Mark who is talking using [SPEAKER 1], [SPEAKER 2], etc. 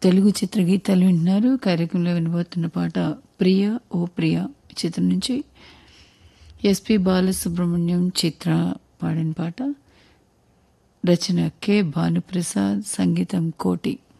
[SPEAKER 1] తెలుగు చిత్రగీతాలు వింటున్నారు. కార్యక్రమంలో వినబోతున్న పాట 'ప్రియ ఓ ప్రియ' చిత్రం నుంచి ఎస్పి బాలసుబ్రహ్మణ్యం చిత్ర పాడిన పాట. రచన కె భానుప్రసాద్, సంగీతం కోటి.